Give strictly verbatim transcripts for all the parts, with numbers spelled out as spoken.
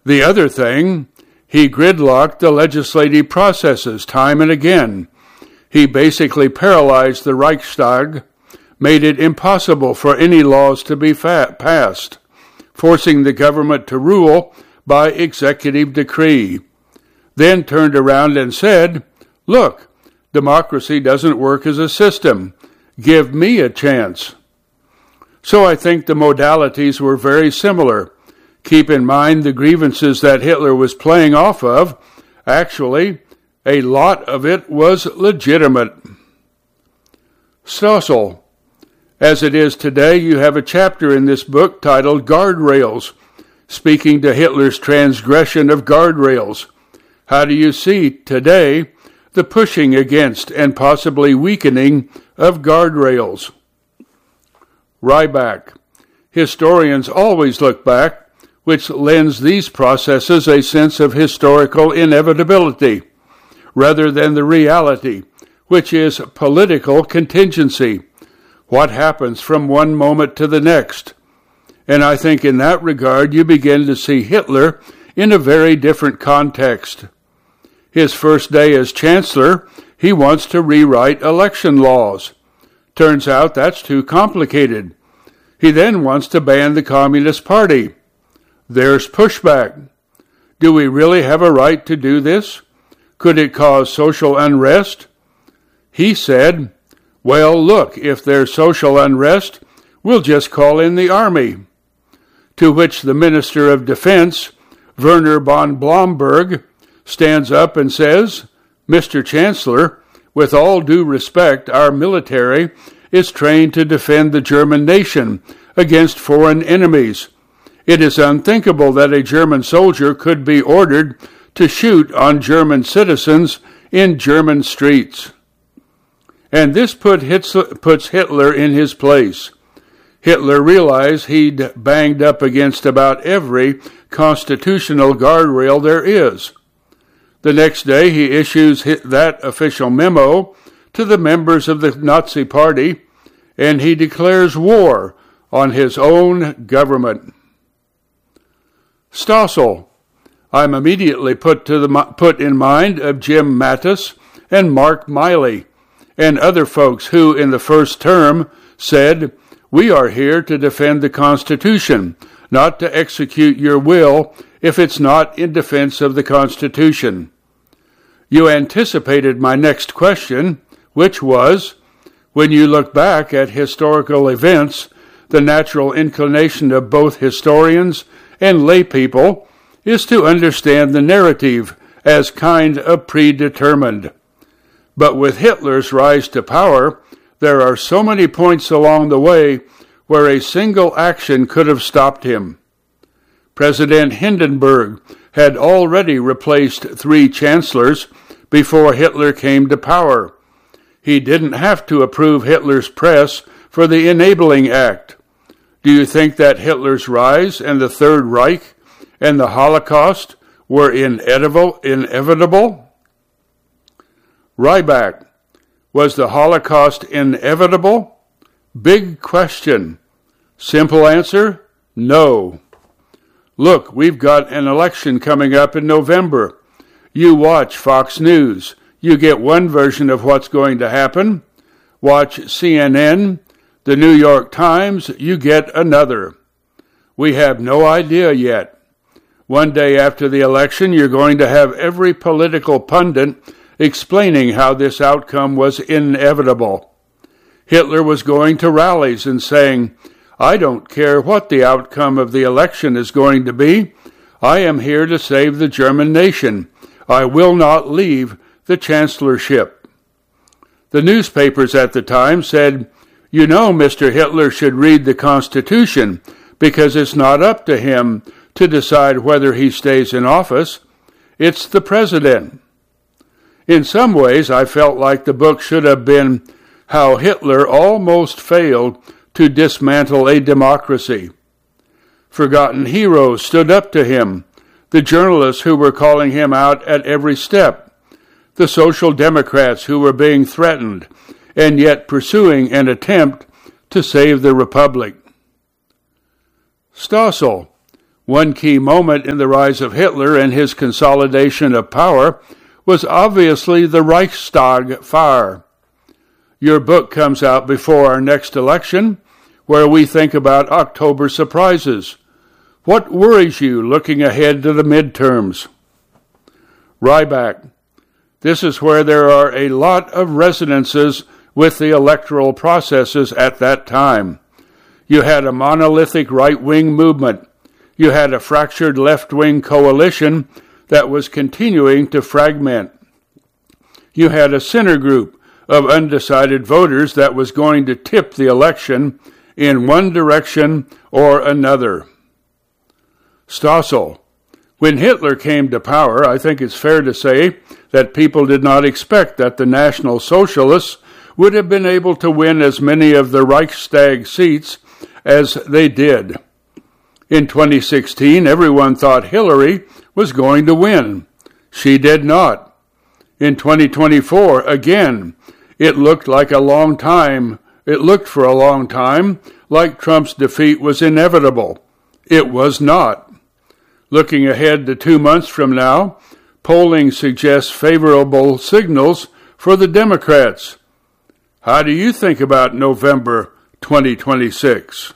The other thing, he gridlocked the legislative processes time and again. He basically paralyzed the Reichstag, made it impossible for any laws to be fa- passed, forcing the government to rule by executive decree. Then turned around and said, "Look, democracy doesn't work as a system. Give me a chance." So I think the modalities were very similar. Keep in mind the grievances that Hitler was playing off of. Actually, a lot of it was legitimate. Stossel. As it is today, you have a chapter in this book titled Guardrails, speaking to Hitler's transgression of guardrails. How do you see today the pushing against and possibly weakening of guardrails? Ryback. Historians always look back, which lends these processes a sense of historical inevitability, rather than the reality, which is political contingency. What happens from one moment to the next? And I think in that regard you begin to see Hitler in a very different context. His first day as chancellor, he wants to rewrite election laws. Turns out that's too complicated. He then wants to ban the Communist Party. There's pushback. Do we really have a right to do this? Could it cause social unrest? He said, "Well, look, if there's social unrest, we'll just call in the army." To which the Minister of Defense, Werner von Blomberg, stands up and says, "Mister Chancellor, with all due respect, our military is trained to defend the German nation against foreign enemies. It is unthinkable that a German soldier could be ordered to shoot on German citizens in German streets." And this put Hitler, puts Hitler in his place. Hitler realized he'd banged up against about every constitutional guardrail there is. The next day he issues that official memo to the members of the Nazi Party, and he declares war on his own government. Stossel. I'm immediately put to the put in mind of Jim Mattis and Mark Miley and other folks who, in the first term, said, "We are here to defend the Constitution, not to execute your will if it's not in defense of the Constitution." You anticipated my next question, which was, when you look back at historical events, the natural inclination of both historians and lay people is to understand the narrative as kind of predetermined. But with Hitler's rise to power, there are so many points along the way where a single action could have stopped him. President Hindenburg had already replaced three chancellors before Hitler came to power. He didn't have to approve Hitler's press for the Enabling Act. Do you think that Hitler's rise and the Third Reich and the Holocaust were inevitable? inevitable? Ryback. Was the Holocaust inevitable? Big question. Simple answer, no. Look, we've got an election coming up in November. You watch Fox News. You get one version of what's going to happen. Watch C N N, the New York Times, you get another. We have no idea yet. One day after the election, you're going to have every political pundit explaining how this outcome was inevitable. Hitler was going to rallies and saying, "I don't care what the outcome of the election is going to be. I am here to save the German nation. I will not leave the chancellorship." The newspapers at the time said, "You know, Mister Hitler should read the Constitution because it's not up to him to decide whether he stays in office. It's the president." In some ways, I felt like the book should have been How Hitler Almost Failed to Dismantle a Democracy. Forgotten heroes stood up to him, the journalists who were calling him out at every step, the social democrats who were being threatened and yet pursuing an attempt to save the republic. Stossel. One key moment in the rise of Hitler and his consolidation of power was obviously the Reichstag fire. Your book comes out before our next election, where we think about October surprises. What worries you looking ahead to the midterms? Ryback. This is where there are a lot of resonances with the electoral processes at that time. You had a monolithic right-wing movement. You had a fractured left-wing coalition that was continuing to fragment. You had a center group of undecided voters that was going to tip the election in one direction or another. Stossel. When Hitler came to power, I think it's fair to say that people did not expect that the National Socialists would have been able to win as many of the Reichstag seats as they did. In twenty sixteen, everyone thought Hillary was going to win. She did not. In twenty twenty-four, again, it looked like a long time, it looked for a long time like Trump's defeat was inevitable. It was not. Looking ahead to two months from now, polling suggests favorable signals for the Democrats. How do you think about November twenty twenty-six?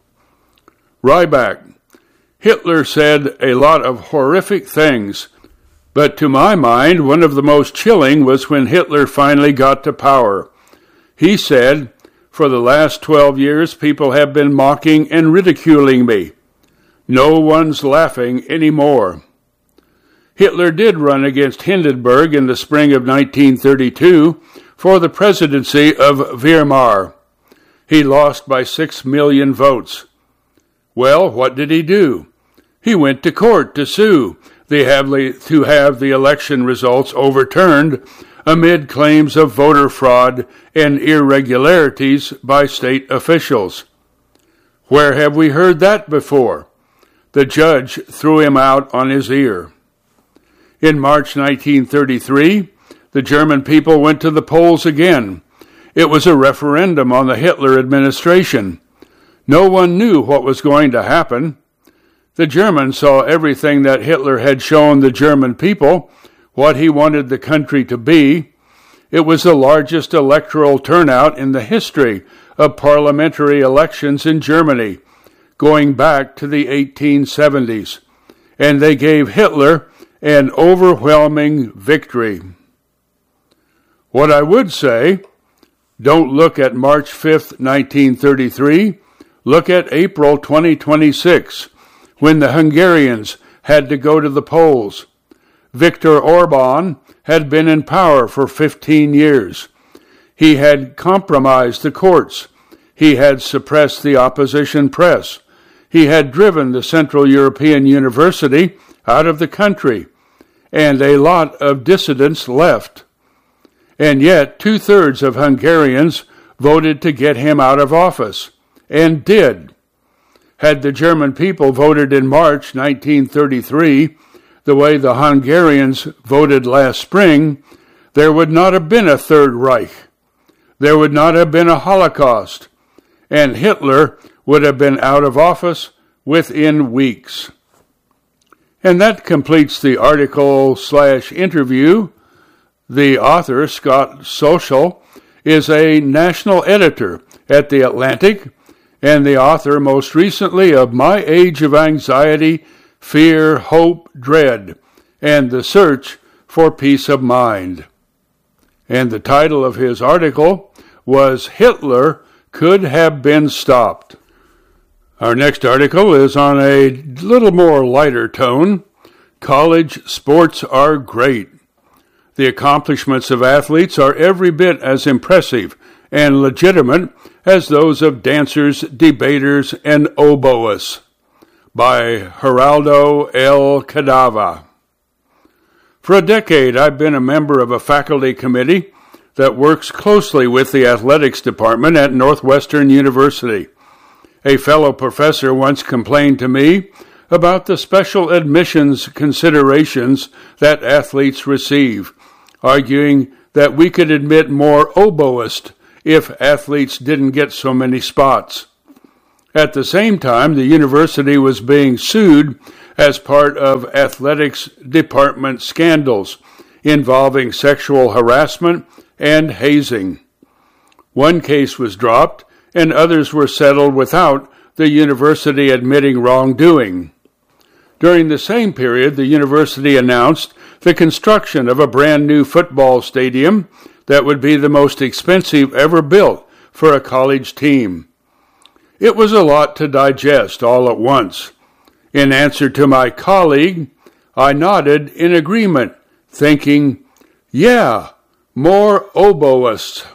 Ryback. Hitler said a lot of horrific things, but to my mind, one of the most chilling was when Hitler finally got to power. He said, "For the last twelve years, people have been mocking and ridiculing me. No one's laughing anymore." Hitler did run against Hindenburg in the spring of nineteen thirty-two for the presidency of Weimar. He lost by six million votes. Well, what did he do? He went to court to sue the have, to have the election results overturned amid claims of voter fraud and irregularities by state officials. Where have we heard that before? The judge threw him out on his ear. In March nineteen thirty-three, the German people went to the polls again. It was a referendum on the Hitler administration. No one knew what was going to happen. The Germans saw everything that Hitler had shown the German people, what he wanted the country to be. It was the largest electoral turnout in the history of parliamentary elections in Germany, going back to the eighteen seventies, and they gave Hitler an overwhelming victory. What I would say, don't look at March fifth, nineteen thirty-three, look at April twenty twenty-six, when the Hungarians had to go to the polls. Viktor Orban had been in power for fifteen years. He had compromised the courts. He had suppressed the opposition press. He had driven the Central European University out of the country, and a lot of dissidents left. And yet, two-thirds of Hungarians voted to get him out of office, and did. Had the German people voted in March nineteen thirty-three the way the Hungarians voted last spring, there would not have been a Third Reich. There would not have been a Holocaust, and Hitler would have been out of office within weeks. And that completes the article slash interview. The author, Scott Stossel, is a national editor at The Atlantic, and the author most recently of My Age of Anxiety, Fear, Hope, Dread, and the Search for Peace of Mind. And the title of his article was Hitler Could Have Been Stopped. Our next article is on a little more lighter tone. College sports are great. The accomplishments of athletes are every bit as impressive and legitimate as those of dancers, debaters, and oboists. By Geraldo L. Cadava. For a decade, I've been a member of a faculty committee that works closely with the athletics department at Northwestern University. A fellow professor once complained to me about the special admissions considerations that athletes receive, arguing that we could admit more oboists if athletes didn't get so many spots. At the same time, the university was being sued as part of athletics department scandals involving sexual harassment and hazing. One case was dropped, and others were settled without the university admitting wrongdoing. During the same period, the university announced the construction of a brand new football stadium that would be the most expensive ever built for a college team. It was a lot to digest all at once. In answer to my colleague, I nodded in agreement, thinking, yeah, more oboists.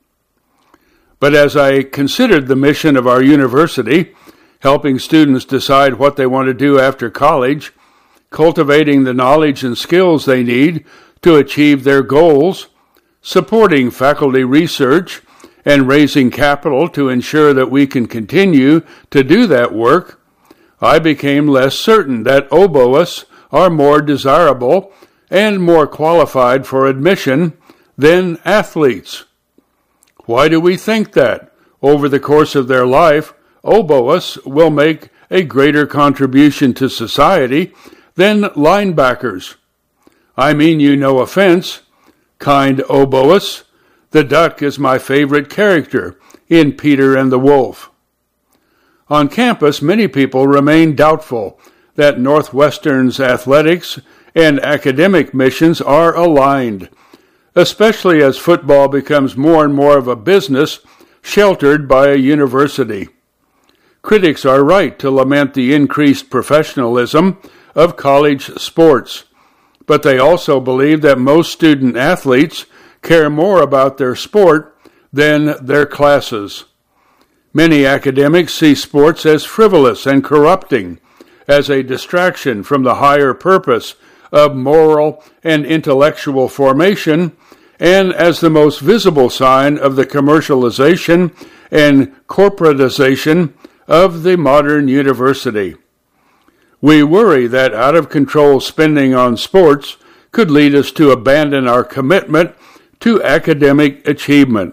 But as I considered the mission of our university, helping students decide what they want to do after college, cultivating the knowledge and skills they need to achieve their goals, supporting faculty research, and raising capital to ensure that we can continue to do that work, I became less certain that oboists are more desirable and more qualified for admission than athletes. Why do we think that? Over the course of their life, oboists will make a greater contribution to society than linebackers. I mean you no offense, kind oboists. The duck is my favorite character in Peter and the Wolf. On campus, many people remain doubtful that Northwestern's athletics and academic missions are aligned, especially as football becomes more and more of a business sheltered by a university. Critics are right to lament the increased professionalism of college sports, but they also believe that most student athletes care more about their sport than their classes. Many academics see sports as frivolous and corrupting, as a distraction from the higher purpose of moral and intellectual formation, and as the most visible sign of the commercialization and corporatization of the modern university. We worry that out-of-control spending on sports could lead us to abandon our commitment to academic achievement.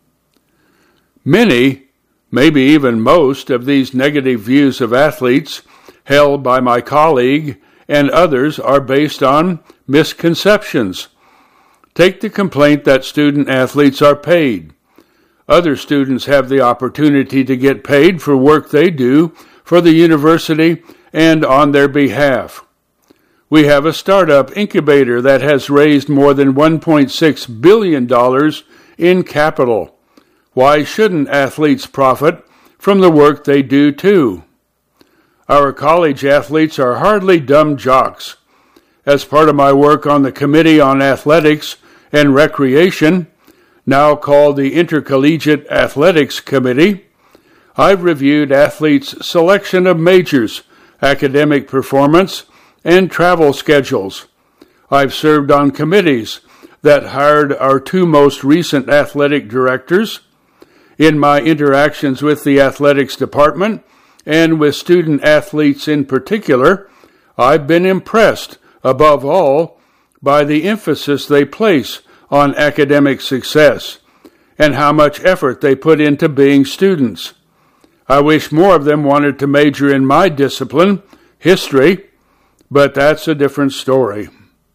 Many, maybe even most, of these negative views of athletes held by my colleague and others are based on misconceptions. Take the complaint that student athletes are paid. Other students have the opportunity to get paid for work they do for the university and on their behalf. We have a startup incubator that has raised more than one point six billion dollars in capital. Why shouldn't athletes profit from the work they do too? Our college athletes are hardly dumb jocks. As part of my work on the Committee on Athletics and Recreation, now called the Intercollegiate Athletics Committee, I've reviewed athletes' selection of majors, academic performance, and travel schedules. I've served on committees that hired our two most recent athletic directors. In my interactions with the athletics department, and with student athletes in particular, I've been impressed, above all, by the emphasis they place on academic success and how much effort they put into being students. I wish more of them wanted to major in my discipline, history, but that's a different story.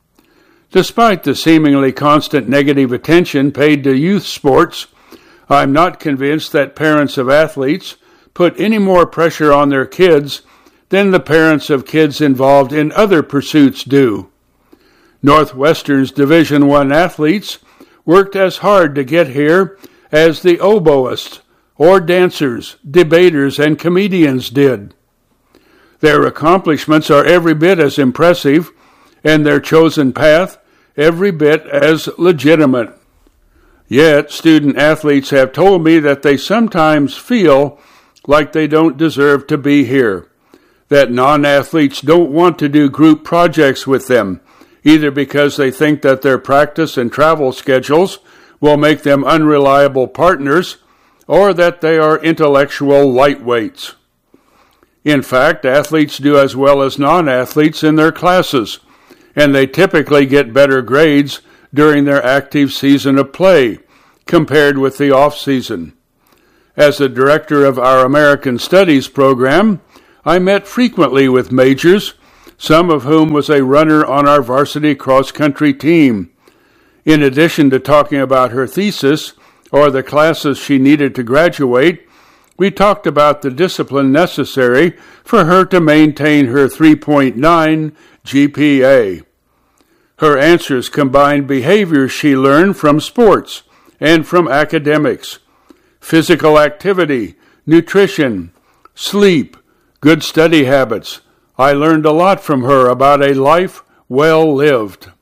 Despite the seemingly constant negative attention paid to youth sports, I'm not convinced that parents of athletes put any more pressure on their kids than the parents of kids involved in other pursuits do. Northwestern's Division One athletes worked as hard to get here as the oboists or dancers, debaters, and comedians did. Their accomplishments are every bit as impressive, and their chosen path every bit as legitimate. Yet, student athletes have told me that they sometimes feel like they don't deserve to be here, that non-athletes don't want to do group projects with them, either because they think that their practice and travel schedules will make them unreliable partners, or that they are intellectual lightweights. In fact, athletes do as well as non-athletes in their classes, and they typically get better grades during their active season of play compared with the off-season. As the director of our American Studies program, I met frequently with majors, some of whom was a runner on our varsity cross-country team. In addition to talking about her thesis or the classes she needed to graduate, we talked about the discipline necessary for her to maintain her three point nine G P A. Her answers combined behaviors she learned from sports and from academics, physical activity, nutrition, sleep, good study habits. I learned a lot from her about a life well lived.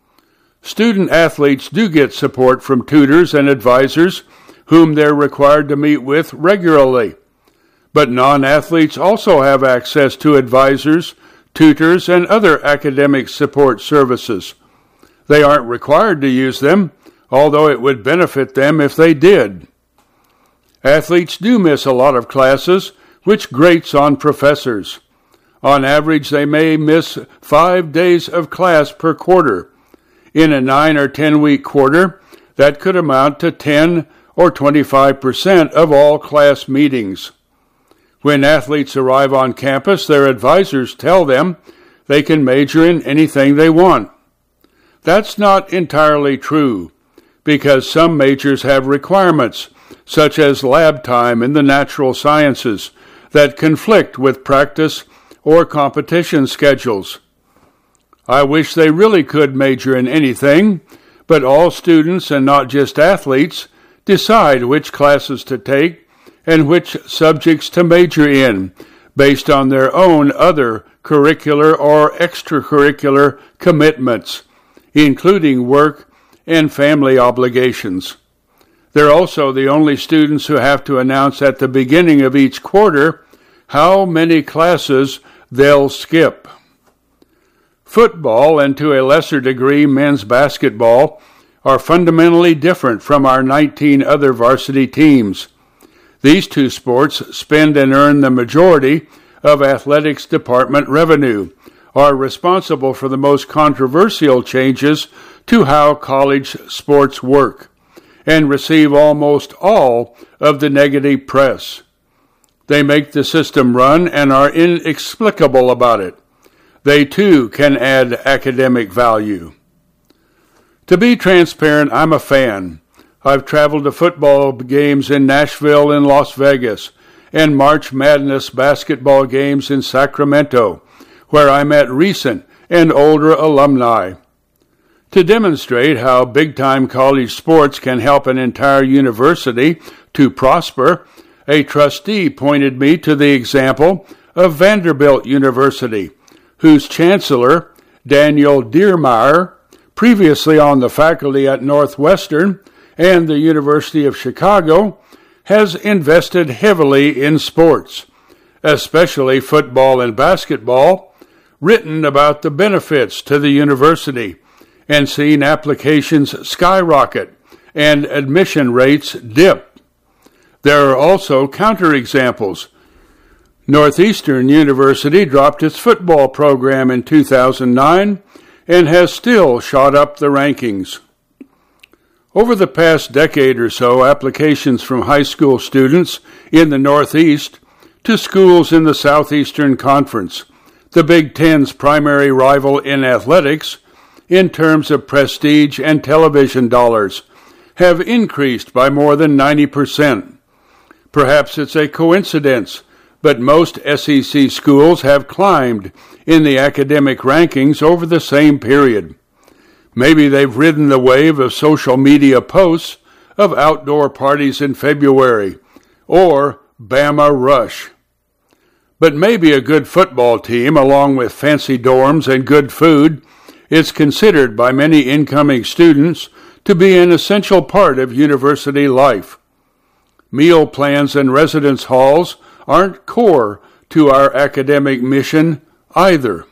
Student athletes do get support from tutors and advisors whom they're required to meet with regularly. But non-athletes also have access to advisors, tutors, and other academic support services. They aren't required to use them, although it would benefit them if they did. Athletes do miss a lot of classes, which grates on professors. On average, they may miss five days of class per quarter. In a nine or ten week quarter, that could amount to ten or twenty-five percent of all class meetings. When athletes arrive on campus, their advisors tell them they can major in anything they want. That's not entirely true, because some majors have requirements, such as lab time in the natural sciences, that conflict with practice or competition schedules. I wish they really could major in anything, but all students and not just athletes decide which classes to take and which subjects to major in based on their own other curricular or extracurricular commitments, including work and family obligations. They're also the only students who have to announce at the beginning of each quarter how many classes they'll skip. Football, and to a lesser degree men's basketball, are fundamentally different from our nineteen other varsity teams. These two sports spend and earn the majority of athletics department revenue, are responsible for the most controversial changes to how college sports work, and receive almost all of the negative press. They make the system run and are inexplicable about it. They too can add academic value. To be transparent, I'm a fan. I've traveled to football games in Nashville and Las Vegas, and March Madness basketball games in Sacramento, where I met recent and older alumni. To demonstrate how big-time college sports can help an entire university to prosper, a trustee pointed me to the example of Vanderbilt University, whose chancellor, Daniel Diermeier, previously on the faculty at Northwestern and the University of Chicago, has invested heavily in sports, especially football and basketball, written about the benefits to the university, and seen applications skyrocket and admission rates dip. There are also counterexamples. Northeastern University dropped its football program in two thousand nine and has still shot up the rankings. Over the past decade or so, applications from high school students in the Northeast to schools in the Southeastern Conference, the Big Ten's primary rival in athletics, in terms of prestige and television dollars, have increased by more than ninety percent. Perhaps it's a coincidence, but most S E C schools have climbed in the academic rankings over the same period. Maybe they've ridden the wave of social media posts of outdoor parties in February, or Bama Rush. But maybe a good football team, along with fancy dorms and good food, is considered by many incoming students to be an essential part of university life. Meal plans and residence halls aren't core to our academic mission either.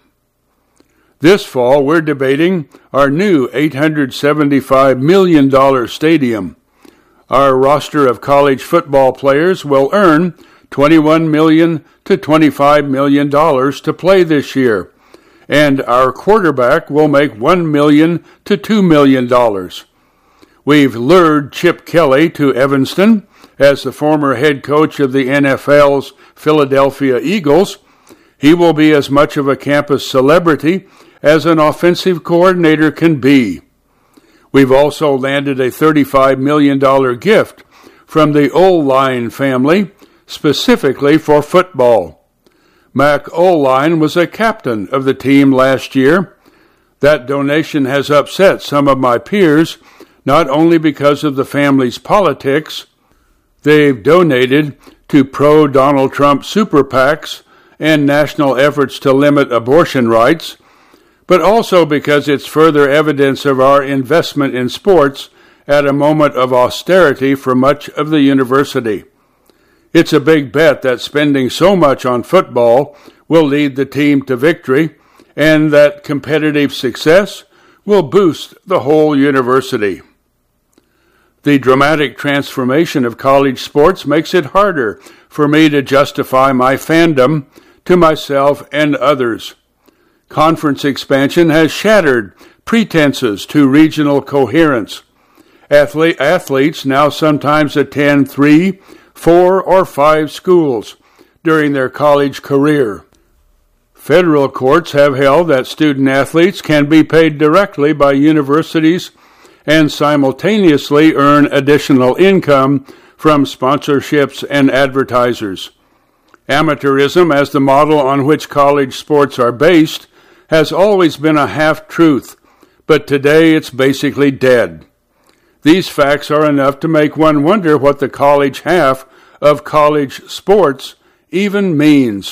This fall, we're debating our new eight hundred seventy-five million dollars stadium. Our roster of college football players will earn twenty-one million dollars to twenty-five million dollars to play this year, and our quarterback will make one million dollars to two million dollars. We've lured Chip Kelly to Evanston as the former head coach of the N F L's Philadelphia Eagles, he will be as much of a campus celebrity as an offensive coordinator can be. We've also landed a thirty-five million dollars gift from the Oline family, specifically for football. Mac Oline was a captain of the team last year. That donation has upset some of my peers, not only because of the family's politics. They've donated to pro-Donald Trump super PACs and national efforts to limit abortion rights, but also because it's further evidence of our investment in sports at a moment of austerity for much of the university. It's a big bet that spending so much on football will lead the team to victory, and that competitive success will boost the whole university. The dramatic transformation of college sports makes it harder for me to justify my fandom to myself and others. Conference expansion has shattered pretenses to regional coherence. Athlete, athletes now sometimes attend three, four, or five schools during their college career. Federal courts have held that student athletes can be paid directly by universities and simultaneously earn additional income from sponsorships and advertisers. Amateurism, as the model on which college sports are based, has always been a half-truth, but today it's basically dead. These facts are enough to make one wonder what the college half of college sports even means.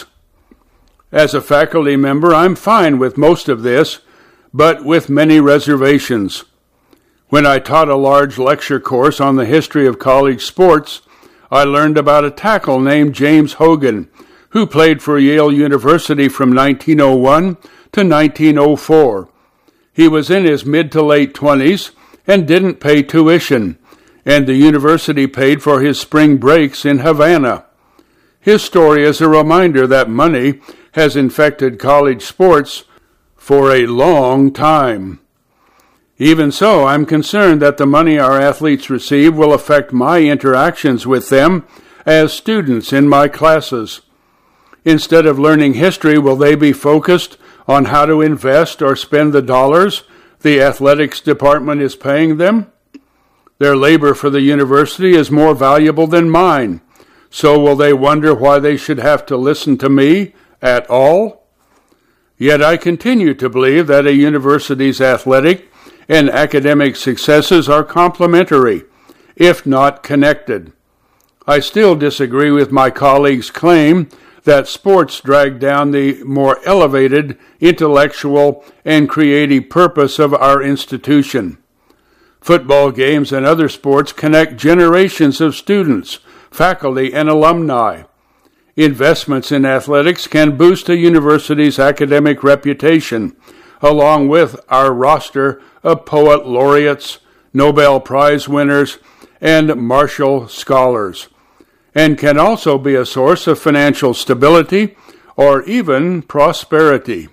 As a faculty member, I'm fine with most of this, but with many reservations. When I taught a large lecture course on the history of college sports, I learned about a tackle named James Hogan, who played for Yale University from nineteen oh one to nineteen oh four. He was in his mid to late twenties and didn't pay tuition, and the university paid for his spring breaks in Havana. His story is a reminder that money has infected college sports for a long time. Even so, I'm concerned that the money our athletes receive will affect my interactions with them as students in my classes. Instead of learning history, will they be focused on how to invest or spend the dollars the athletics department is paying them? Their labor for the university is more valuable than mine, so will they wonder why they should have to listen to me at all? Yet I continue to believe that a university's athletic and academic successes are complementary, if not connected. I still disagree with my colleagues' claim that sports drag down the more elevated intellectual and creative purpose of our institution. Football games and other sports connect generations of students, faculty, and alumni. Investments in athletics can boost a university's academic reputation, along with our roster of poet laureates, Nobel Prize winners, and Marshall scholars, and can also be a source of financial stability or even prosperity.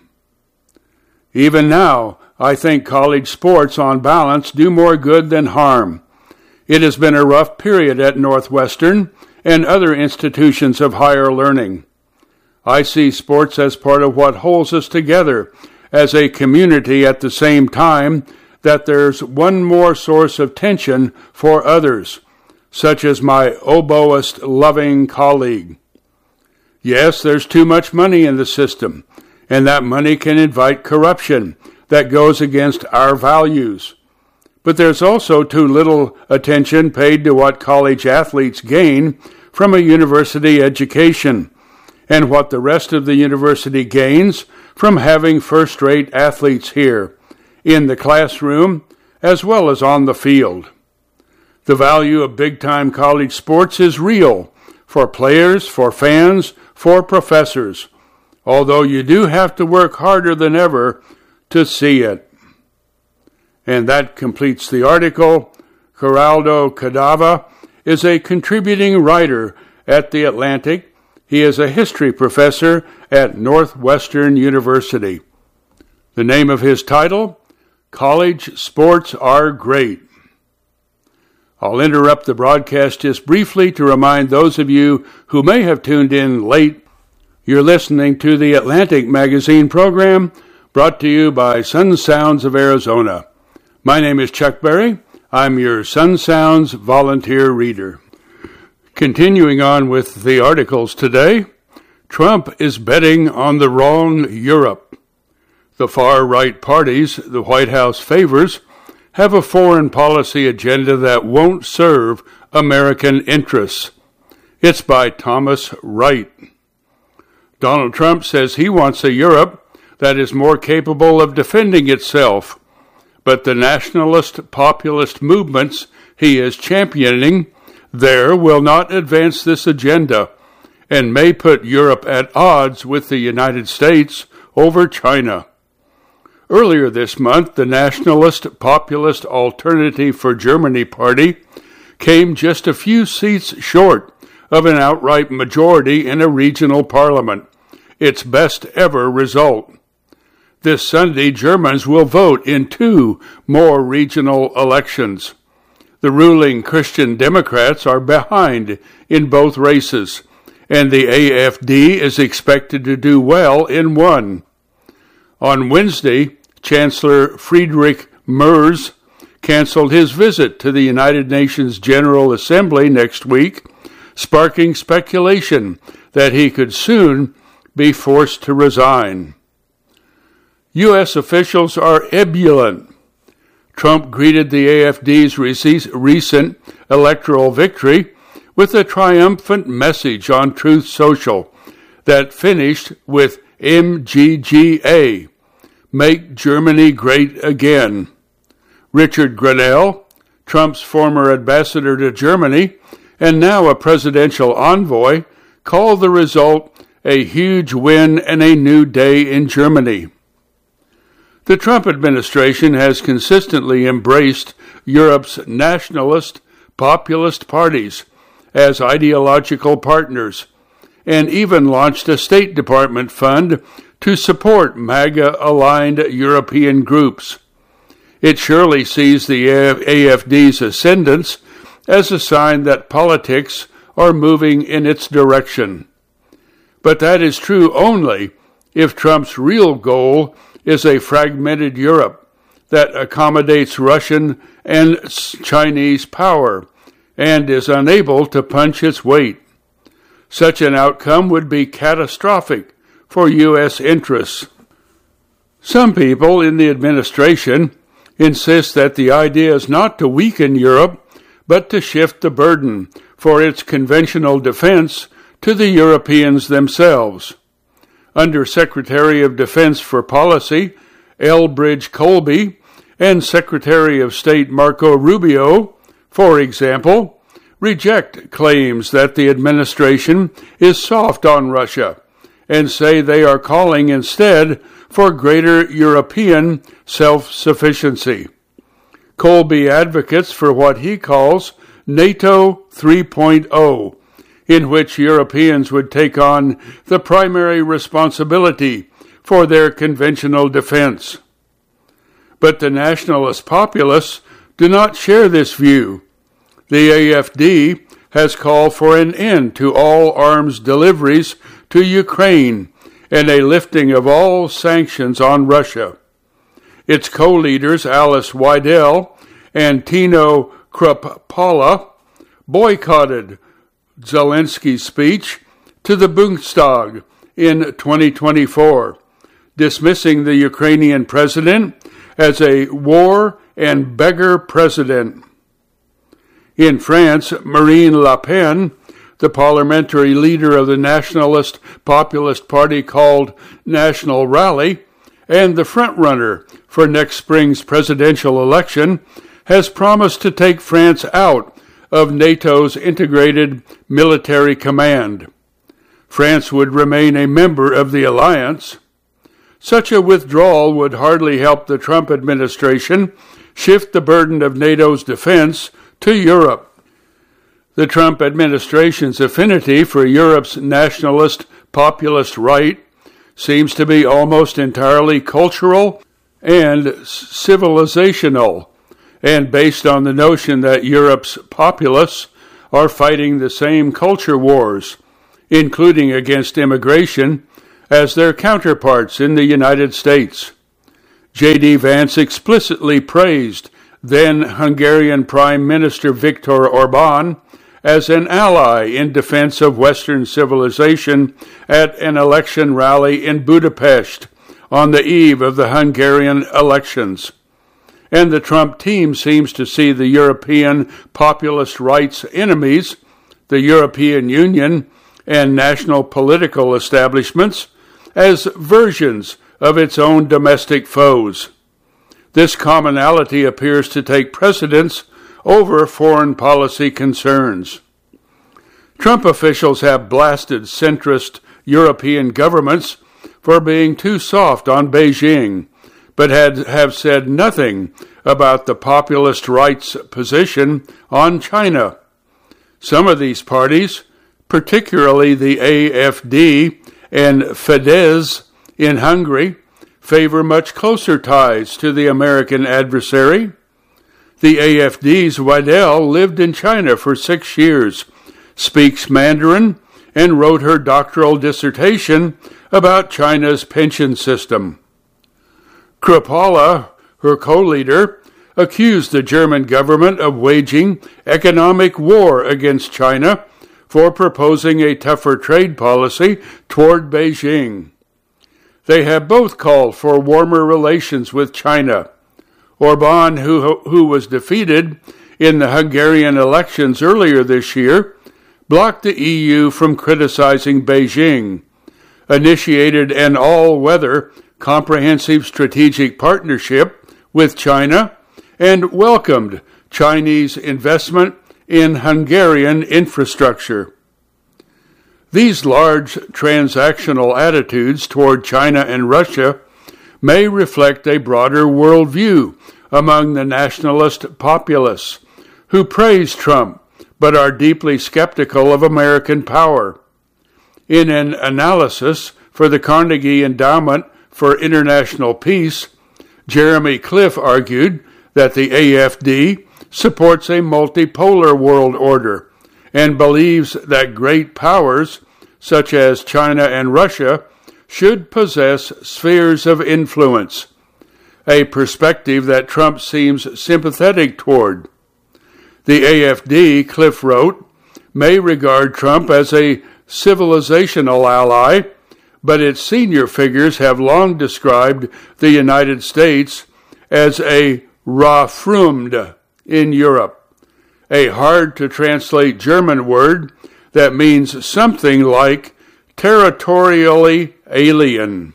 Even now, I think college sports, on balance, do more good than harm. It has been a rough period at Northwestern and other institutions of higher learning. I see sports as part of what holds us together as a community at the same time that there's one more source of tension for others, such as my oboist-loving colleague. Yes, there's too much money in the system, and that money can invite corruption that goes against our values. But there's also too little attention paid to what college athletes gain from a university education, and what the rest of the university gains from having first-rate athletes here, in the classroom as well as on the field. The value of big-time college sports is real for players, for fans, for professors, although you do have to work harder than ever to see it. And that completes the article. Geraldo Cadava is a contributing writer at The Atlantic. He is a history professor at Northwestern University. The name of his title, College Sports Are Great. I'll interrupt the broadcast just briefly to remind those of you who may have tuned in late. You're listening to the Atlantic Magazine program, brought to you by Sun Sounds of Arizona. My name is Chuck Berry. I'm your Sun Sounds volunteer reader. Continuing on with the articles today, Trump is betting on the wrong Europe. The far-right parties the White House favors have a foreign policy agenda that won't serve American interests. It's by Thomas Wright. Donald Trump says he wants a Europe that is more capable of defending itself, but the nationalist populist movements he is championing there will not advance this agenda and may put Europe at odds with the United States over China. Earlier this month, the Nationalist Populist Alternative for Germany party came just a few seats short of an outright majority in a regional parliament, its best ever result. This Sunday, Germans will vote in two more regional elections. The ruling Christian Democrats are behind in both races, and the A F D is expected to do well in one. On Wednesday, Chancellor Friedrich Merz canceled his visit to the United Nations General Assembly next week, sparking speculation that he could soon be forced to resign. U S officials are ebullient. Trump greeted the A F D's recent electoral victory with a triumphant message on Truth Social that finished with M G G A, Make Germany Great Again. Richard Grenell, Trump's former ambassador to Germany and now a presidential envoy, called the result a huge win and a new day in Germany. The Trump administration has consistently embraced Europe's nationalist, populist parties as ideological partners, and even launched a State Department fund to support MAGA-aligned European groups. It surely sees the A F D's ascendance as a sign that politics are moving in its direction. But that is true only if Trump's real goal is a fragmented Europe that accommodates Russian and Chinese power and is unable to punch its weight. Such an outcome would be catastrophic for U S interests. Some people in the administration insist that the idea is not to weaken Europe, but to shift the burden for its conventional defense to the Europeans themselves. Under Secretary of Defense for Policy Elbridge Colby and Secretary of State Marco Rubio, for example, reject claims that the administration is soft on Russia and say they are calling instead for greater European self-sufficiency. Colby advocates for what he calls NATO three point oh, in which Europeans would take on the primary responsibility for their conventional defense. But the nationalist populists do not share this view. The A F D has called for an end to all arms deliveries to Ukraine and a lifting of all sanctions on Russia. Its co-leaders Alice Weidel and Tino Kruppala boycotted Zelensky's speech to the Bundestag in twenty twenty-four, dismissing the Ukrainian president as a war and beggar president. In France, Marine Le Pen, the parliamentary leader of the nationalist populist party called National Rally, and the frontrunner for next spring's presidential election, has promised to take France out of NATO's integrated military command. France would remain a member of the alliance. Such a withdrawal would hardly help the Trump administration shift the burden of NATO's defense to Europe. The Trump administration's affinity for Europe's nationalist populist right seems to be almost entirely cultural and civilizational, and based on the notion that Europe's populace are fighting the same culture wars, including against immigration, as their counterparts in the United States. J D. Vance explicitly praised then Hungarian Prime Minister Viktor Orbán as an ally in defense of Western civilization at an election rally in Budapest on the eve of the Hungarian elections. And the Trump team seems to see the European populist rights enemies, the European Union, and national political establishments as versions of its own domestic foes. This commonality appears to take precedence over foreign policy concerns. Trump officials have blasted centrist European governments for being too soft on Beijing, but had, have said nothing about the populist rights position on China. Some of these parties, particularly the A F D and Fidesz in Hungary, favor much closer ties to the American adversary. The A F D's Weidel lived in China for six years, speaks Mandarin, and wrote her doctoral dissertation about China's pension system. Kruppala, her co-leader, accused the German government of waging economic war against China for proposing a tougher trade policy toward Beijing. They have both called for warmer relations with China. Orbán, who, who was defeated in the Hungarian elections earlier this year, blocked the E U from criticizing Beijing, initiated an all-weather comprehensive strategic partnership with China, and welcomed Chinese investment in Hungarian infrastructure. These large transactional attitudes toward China and Russia may reflect a broader worldview among the nationalist populace who praise Trump but are deeply skeptical of American power. In an analysis for the Carnegie Endowment for International Peace, Jeremy Cliff argued that the A F D supports a multipolar world order and believes that great powers, such as China and Russia, should possess spheres of influence, a perspective that Trump seems sympathetic toward. The A F D, Cliff wrote, may regard Trump as a civilizational ally, but its senior figures have long described the United States as a Raffrumd in Europe, a hard-to-translate German word that means something like territorially alien.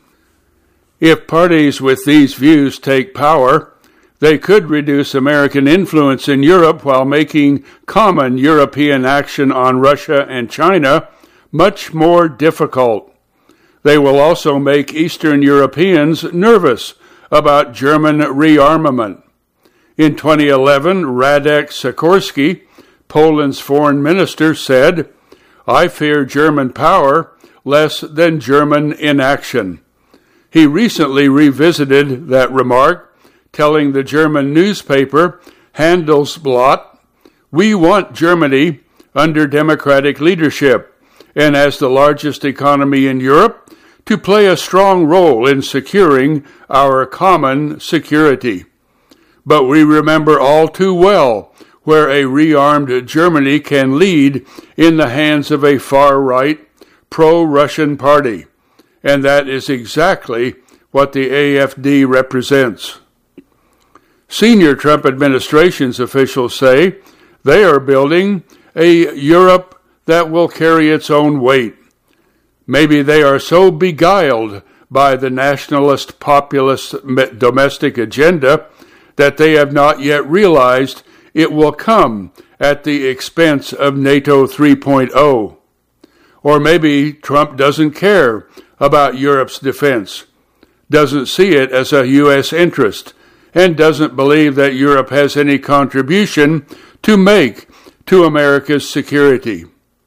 If parties with these views take power, they could reduce American influence in Europe while making common European action on Russia and China much more difficult. They will also make Eastern Europeans nervous about German rearmament. In twenty eleven, Radek Sikorski, Poland's foreign minister, said, "I fear German power less than German inaction." He recently revisited that remark, telling the German newspaper Handelsblatt, "We want Germany under democratic leadership and as the largest economy in Europe to play a strong role in securing our common security. But we remember all too well where a rearmed Germany can lead in the hands of a far-right, pro-Russian party, and that is exactly what the A F D represents." Senior Trump administration's officials say they are building a Europe that will carry its own weight. Maybe they are so beguiled by the nationalist populist domestic agenda that they have not yet realized it will come at the expense of NATO three point oh. Or maybe Trump doesn't care about Europe's defense, doesn't see it as a U S interest, and doesn't believe that Europe has any contribution to make to America's security.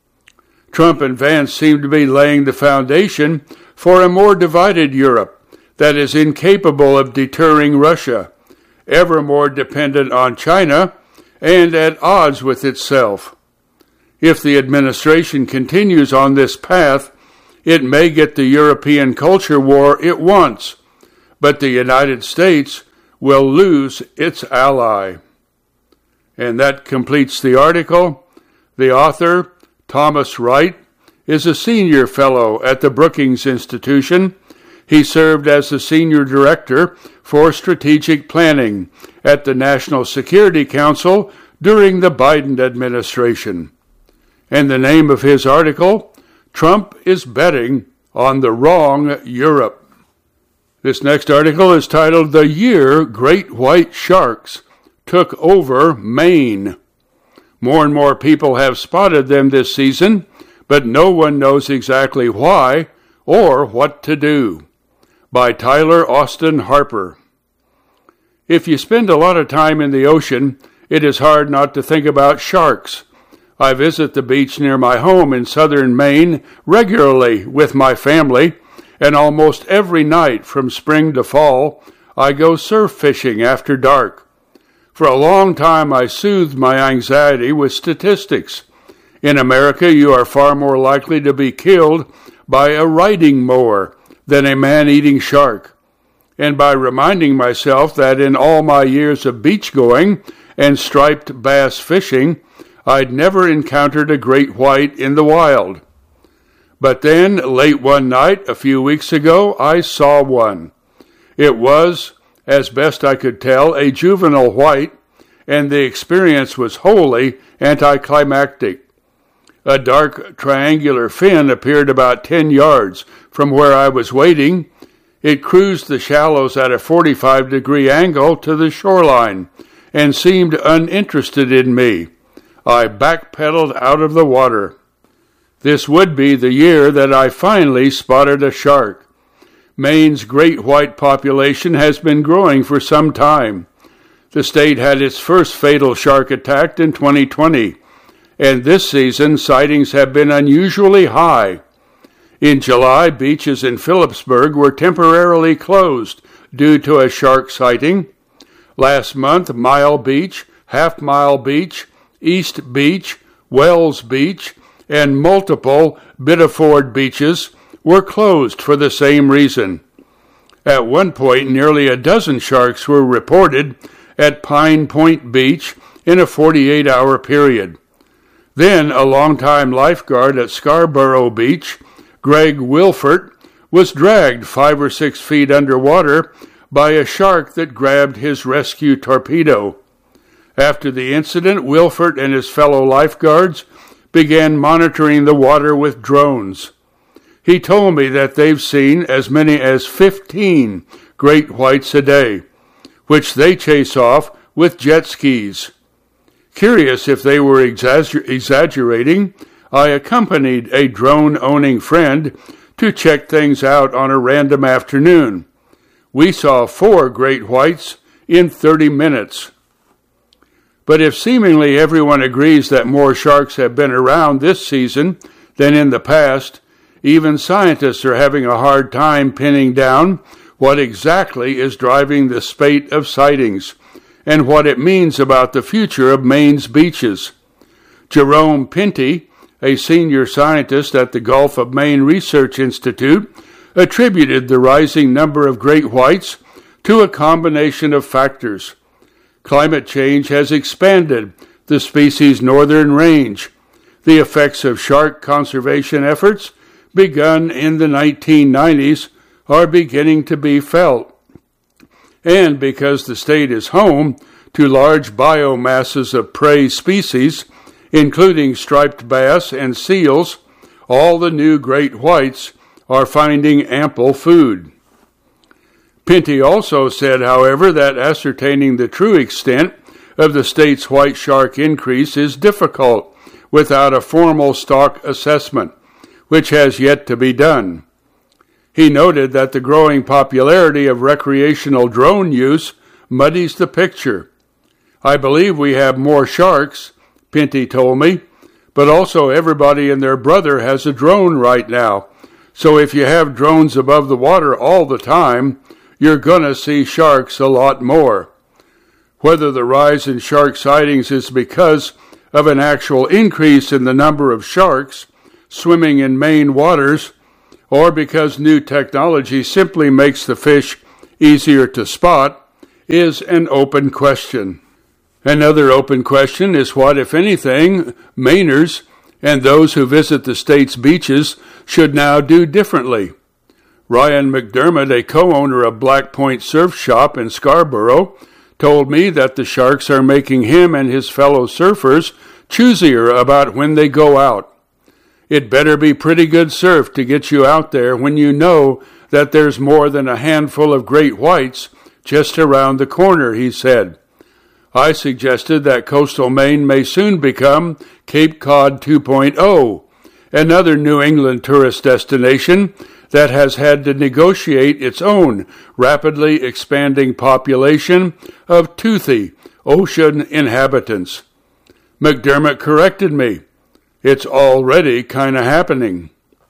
Trump and Vance seem to be laying the foundation for a more divided Europe that is incapable of deterring Russia ever more dependent on China and at odds with itself. If the administration continues on this path, it may get the European culture war it wants, but the United States will lose its ally. And that completes the article. The author, Thomas Wright, is a senior fellow at the Brookings Institution. He served as the senior director for strategic planning at the National Security Council during the Biden administration. And the name of his article, Trump is Betting on the Wrong Europe. This next article is titled, The Year Great White Sharks Took Over Maine. More and more people have spotted them this season, but no one knows exactly why or what to do. By Tyler Austin Harper. If you spend a lot of time in the ocean, it is hard not to think about sharks. I visit the beach near my home in southern Maine regularly with my family, and almost every night from spring to fall, I go surf fishing after dark. For a long time, I soothed my anxiety with statistics. In America, you are far more likely to be killed by a riding mower than a man-eating shark. And by reminding myself that in all my years of beach going and striped bass fishing, I'd never encountered a great white in the wild. But then, late one night, a few weeks ago, I saw one. It was, as best I could tell, a juvenile white, and the experience was wholly anticlimactic. A dark triangular fin appeared about ten yards from where I was waiting. It cruised the shallows at a forty-five degree angle to the shoreline and seemed uninterested in me. I backpedaled out of the water. This would be the year that I finally spotted a shark. Maine's great white population has been growing for some time. The state had its first fatal shark attack in twenty twenty, and this season sightings have been unusually high. In July, beaches in Phillipsburg were temporarily closed due to a shark sighting. Last month, Mile Beach, Half Mile Beach, East Beach, Wells Beach, and multiple Biddeford beaches were closed for the same reason. At one point, nearly a dozen sharks were reported at Pine Point Beach in a forty-eight hour period. Then, a longtime lifeguard at Scarborough Beach, Greg Wilfert, was dragged five or six feet underwater by a shark that grabbed his rescue torpedo. After the incident, Wilfert and his fellow lifeguards began monitoring the water with drones. He told me that they've seen as many as fifteen great whites a day, which they chase off with jet skis. Curious if they were exagger- exaggerating, I accompanied a drone-owning friend to check things out on a random afternoon. We saw four great whites in thirty minutes. But if seemingly everyone agrees that more sharks have been around this season than in the past, even scientists are having a hard time pinning down what exactly is driving the spate of sightings and what it means about the future of Maine's beaches. Jerome Pinty, a senior scientist at the Gulf of Maine Research Institute, attributed the rising number of great whites to a combination of factors. Climate change has expanded the species' northern range. The effects of shark conservation efforts, begun in the nineteen nineties, are beginning to be felt. And because the state is home to large biomasses of prey species, including striped bass and seals, all the new great whites are finding ample food. Pinty also said, however, that ascertaining the true extent of the state's white shark increase is difficult without a formal stock assessment, which has yet to be done. He noted that the growing popularity of recreational drone use muddies the picture. I believe we have more sharks, Pinty told me, but also everybody and their brother has a drone right now. So if you have drones above the water all the time, you're going to see sharks a lot more. Whether the rise in shark sightings is because of an actual increase in the number of sharks swimming in Maine waters, or because new technology simply makes the fish easier to spot, is an open question. Another open question is what, if anything, Mainers and those who visit the state's beaches should now do differently. Ryan McDermott, a co-owner of Black Point Surf Shop in Scarborough, told me that the sharks are making him and his fellow surfers choosier about when they go out. It better be pretty good surf to get you out there when you know that there's more than a handful of great whites just around the corner, he said. I suggested that coastal Maine may soon become Cape Cod two point oh, another New England tourist destination that has had to negotiate its own rapidly expanding population of toothy ocean inhabitants. McDermott corrected me. It's already kind of happening.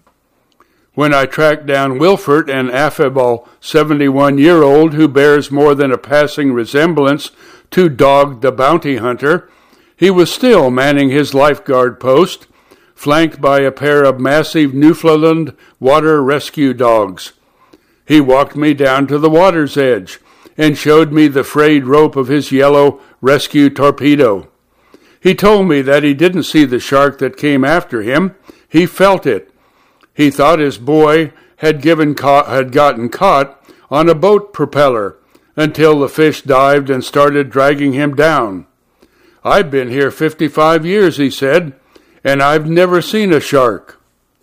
When I tracked down Wilford, an affable seventy-one-year-old who bears more than a passing resemblance to Dog the Bounty Hunter, he was still manning his lifeguard post, flanked by a pair of massive Newfoundland water rescue dogs. He walked me down to the water's edge and showed me the frayed rope of his yellow rescue torpedo. He told me that he didn't see the shark that came after him. He felt it. He thought his boy had, given ca- had gotten caught on a boat propeller until the fish dived and started dragging him down. I've been here fifty-five years, he said, and I've never seen a shark.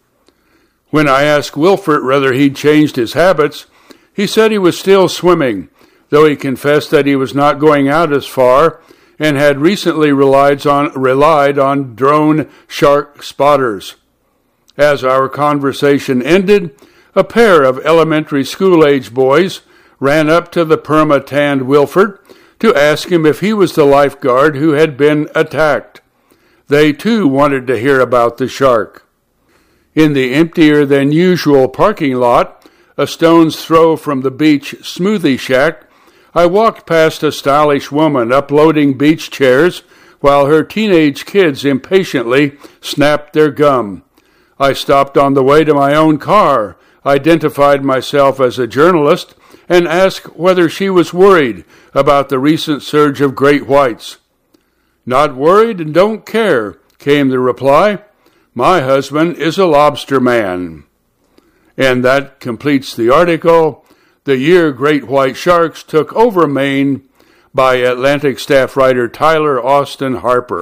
When I asked Wilford whether he'd changed his habits, he said he was still swimming, though he confessed that he was not going out as far and had recently relied on, relied on drone shark spotters. As our conversation ended, a pair of elementary school-age boys ran up to the perma-tanned Wilford to ask him if he was the lifeguard who had been attacked. They, too, wanted to hear about the shark. In the emptier-than-usual parking lot, a stone's throw from the beach smoothie shack, I walked past a stylish woman uploading beach chairs while her teenage kids impatiently snapped their gum. I stopped on the way to my own car, identified myself as a journalist, and asked whether she was worried about the recent surge of great whites. Not worried and don't care, came the reply. My husband is a lobster man. And that completes the article, The Year Great White Sharks Took Over Maine, by Atlantic staff writer Tyler Austin Harper.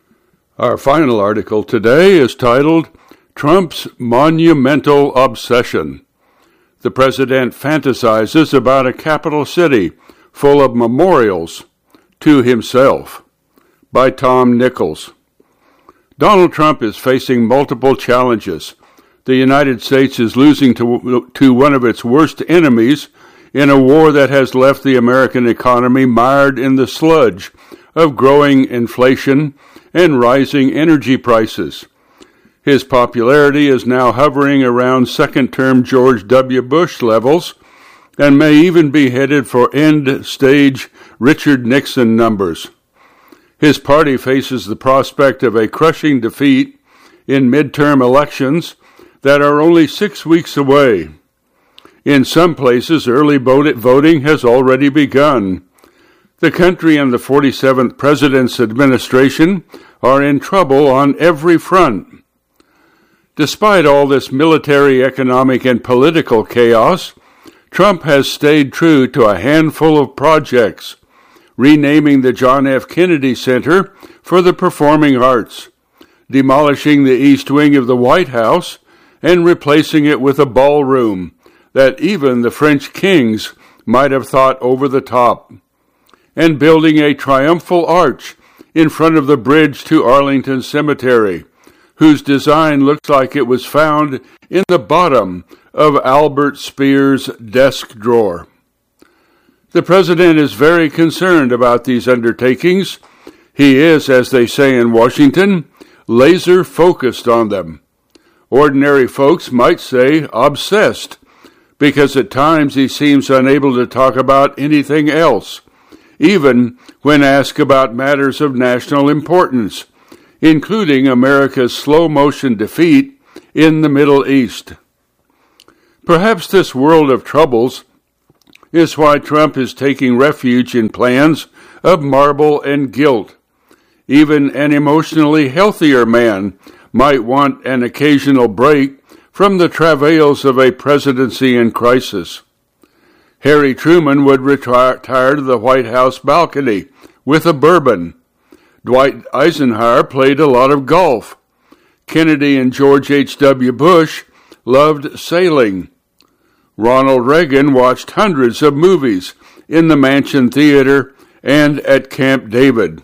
Our final article today is titled, Trump's Monumental Obsession. The president fantasizes about a capital city full of memorials to himself, by Tom Nichols. Donald Trump is facing multiple challenges. The United States is losing to, to one of its worst enemies in a war that has left the American economy mired in the sludge of growing inflation and rising energy prices. His popularity is now hovering around second-term George W. Bush levels and may even be headed for end-stage Richard Nixon numbers. His party faces the prospect of a crushing defeat in midterm elections that are only six weeks away. In some places, early voting has already begun. The country and the forty-seventh President's administration are in trouble on every front. Despite all this military, economic, and political chaos, Trump has stayed true to a handful of projects, renaming the John F. Kennedy Center for the Performing Arts, demolishing the East Wing of the White House, and replacing it with a ballroom that even the French kings might have thought over the top, and building a triumphal arch in front of the bridge to Arlington Cemetery, whose design looks like it was found in the bottom of Albert Speer's desk drawer. The president is very concerned about these undertakings. He is, as they say in Washington, laser-focused on them. Ordinary folks might say obsessed, because at times he seems unable to talk about anything else, even when asked about matters of national importance, including America's slow-motion defeat in the Middle East. Perhaps this world of troubles is why Trump is taking refuge in plans of marble and gilt. Even an emotionally healthier man might want an occasional break from the travails of a presidency in crisis. Harry Truman would retire to the White House balcony with a bourbon. Dwight Eisenhower played a lot of golf. Kennedy and George H W Bush loved sailing. Ronald Reagan watched hundreds of movies in the Mansion Theater and at Camp David.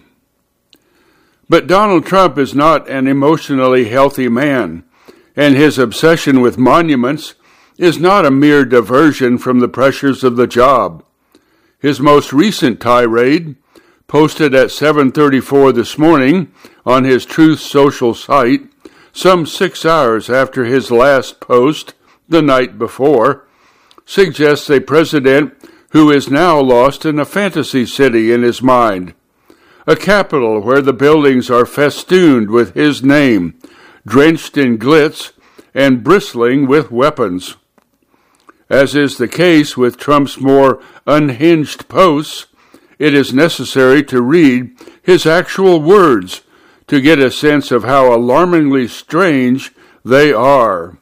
But Donald Trump is not an emotionally healthy man, and his obsession with monuments is not a mere diversion from the pressures of the job. His most recent tirade, posted at seven thirty-four this morning on his Truth Social site, some six hours after his last post the night before, suggests a president who is now lost in a fantasy city in his mind, a capital where the buildings are festooned with his name, drenched in glitz and bristling with weapons. As is the case with Trump's more unhinged posts, it is necessary to read his actual words to get a sense of how alarmingly strange they are.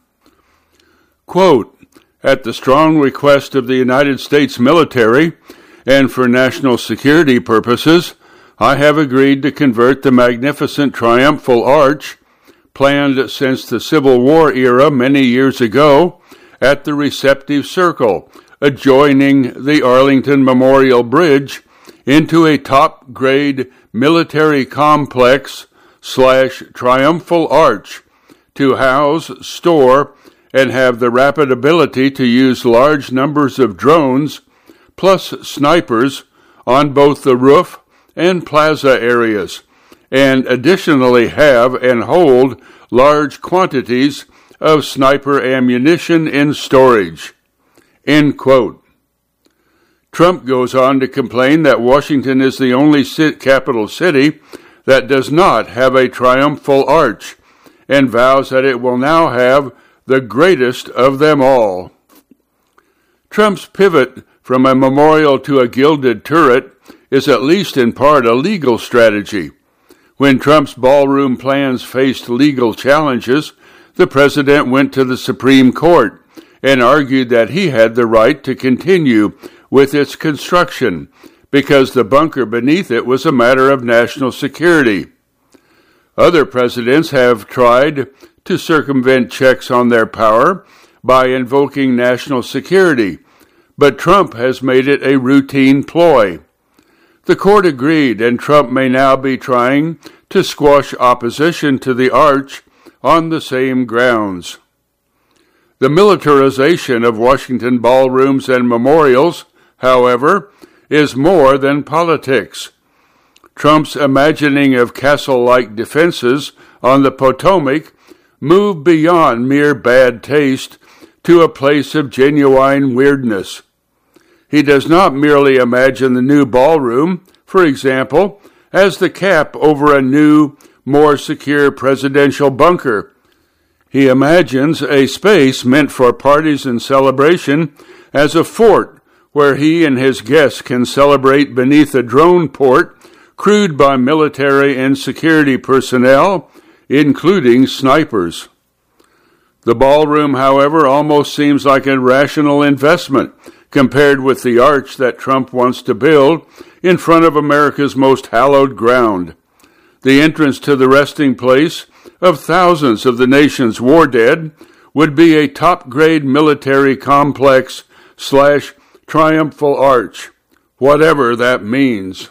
Quote, "At the strong request of the United States military, and for national security purposes, I have agreed to convert the magnificent triumphal arch, planned since the Civil War era many years ago, at the receptive circle adjoining the Arlington Memorial Bridge, into a top-grade military complex slash triumphal arch to house, store, and have the rapid ability to use large numbers of drones, plus snipers, on both the roof and plaza areas, and additionally have and hold large quantities of sniper ammunition in storage." End quote. Trump goes on to complain that Washington is the only capital city that does not have a triumphal arch, and vows that it will now have the greatest of them all. Trump's pivot from a memorial to a gilded turret is at least in part a legal strategy. When Trump's ballroom plans faced legal challenges, the president went to the Supreme Court and argued that he had the right to continue with its construction because the bunker beneath it was a matter of national security. Other presidents have tried to circumvent checks on their power by invoking national security, but Trump has made it a routine ploy. The court agreed, and Trump may now be trying to squash opposition to the arch on the same grounds. The militarization of Washington ballrooms and memorials, however, is more than politics. Trump's imagining of castle-like defenses on the Potomac moved beyond mere bad taste to a place of genuine weirdness. He does not merely imagine the new ballroom, for example, as the cap over a new, more secure presidential bunker. He imagines a space meant for parties and celebration as a fort where he and his guests can celebrate beneath a drone port crewed by military and security personnel, including snipers. The ballroom, however, almost seems like a rational investment compared with the arch that Trump wants to build in front of America's most hallowed ground. The entrance to the resting place of thousands of the nation's war dead would be a top-grade military complex slash triumphal arch, whatever that means.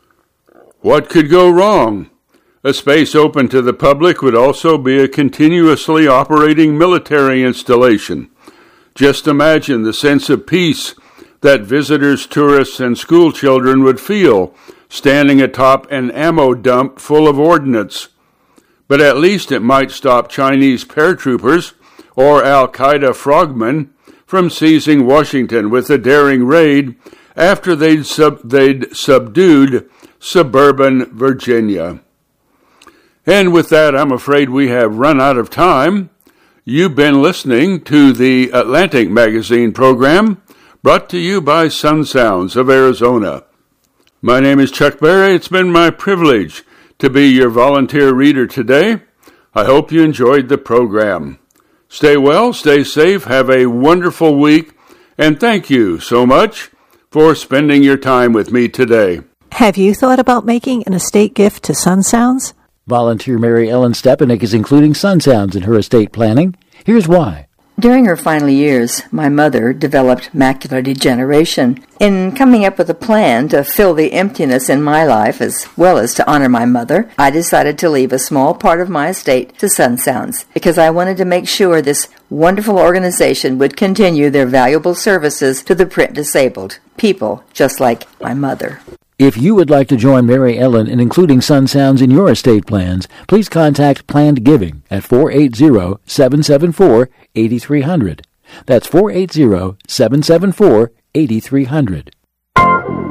What could go wrong? A space open to the public would also be a continuously operating military installation. Just imagine the sense of peace that visitors, tourists, and school children would feel standing atop an ammo dump full of ordnance. But at least it might stop Chinese paratroopers or Al-Qaeda frogmen from seizing Washington with a daring raid after they'd, sub- they'd subdued suburban Virginia. And with that, I'm afraid we have run out of time. You've been listening to the Atlantic Magazine program, brought to you by Sun Sounds of Arizona. My name is Chuck Berry. It's been my privilege to be your volunteer reader today. I hope you enjoyed the program. Stay well, stay safe, have a wonderful week, and thank you so much for spending your time with me today. Have you thought about making an estate gift to Sun Sounds? Volunteer Mary Ellen Stepanek is including Sun Sounds in her estate planning. Here's why. During her final years, my mother developed macular degeneration. In coming up with a plan to fill the emptiness in my life as well as to honor my mother, I decided to leave a small part of my estate to Sun Sounds because I wanted to make sure this wonderful organization would continue their valuable services to the print disabled, people just like my mother. If you would like to join Mary Ellen in including Sun Sounds in your estate plans, please contact Planned Giving at four eight zero, seven seven four, eight three zero zero. That's four eight zero, seven seven four, eight three zero zero.